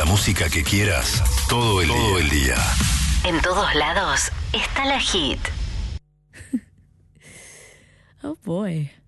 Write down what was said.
música que quieras todo el día. En todos lados está la hit. Oh boy.